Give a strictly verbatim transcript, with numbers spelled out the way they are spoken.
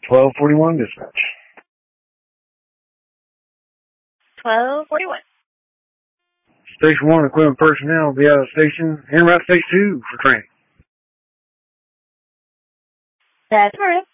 twelve forty-one dispatch. twelve forty-one. Station one equipment personnel will be out of station en route to station two for training. That's correct.